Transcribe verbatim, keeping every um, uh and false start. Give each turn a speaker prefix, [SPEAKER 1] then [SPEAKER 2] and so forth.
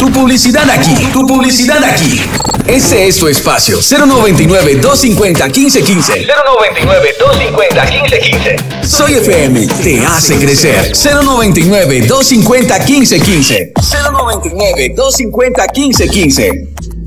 [SPEAKER 1] Tu publicidad aquí, tu publicidad aquí. Ese es tu espacio. cero noventa y nueve, doscientos cincuenta, quince quince.
[SPEAKER 2] cero noventa y nueve, doscientos cincuenta, quince quince.
[SPEAKER 1] Soy F M, te hace crecer. cero noventa y nueve, doscientos cincuenta, quince quince. cero noventa y nueve, doscientos cincuenta, quince quince.